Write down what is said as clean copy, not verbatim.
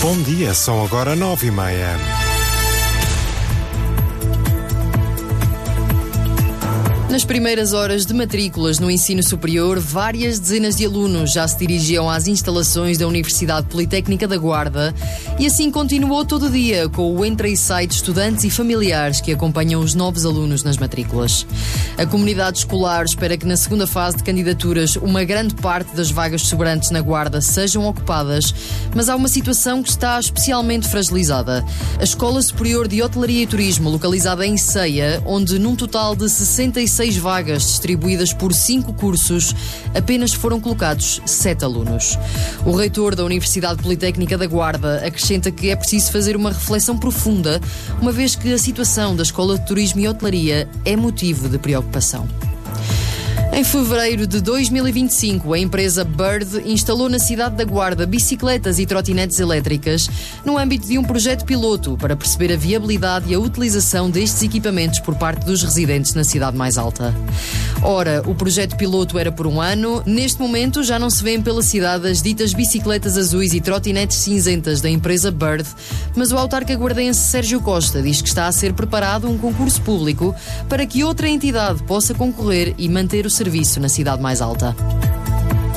Bom dia, são agora 9h30. Nas primeiras horas de matrículas no ensino superior, várias dezenas de alunos já se dirigiam às instalações da Universidade Politécnica da Guarda e assim continuou todo o dia com o entra e sai de estudantes e familiares que acompanham os novos alunos nas matrículas. A comunidade escolar espera que na segunda fase de candidaturas uma grande parte das vagas sobrantes na Guarda sejam ocupadas, mas há uma situação que está especialmente fragilizada. A Escola Superior de Hotelaria e Turismo, localizada em Ceia, onde num total de 66 vagas distribuídas por 5 cursos, apenas foram colocados 7 alunos. O reitor da Universidade Politécnica da Guarda acrescenta que é preciso fazer uma reflexão profunda, uma vez que a situação da Escola de Turismo e Hotelaria é motivo de preocupação. Em fevereiro de 2025, a empresa Bird instalou na cidade da Guarda bicicletas e trotinetes elétricas no âmbito de um projeto piloto para perceber a viabilidade e a utilização destes equipamentos por parte dos residentes na cidade mais alta. Ora, o projeto piloto era por um ano. Neste momento já não se vêem pela cidade as ditas bicicletas azuis e trotinetes cinzentas da empresa Bird, mas o autarca guardense Sérgio Costa diz que está a ser preparado um concurso público para que outra entidade possa concorrer e manter o serviço na cidade mais alta.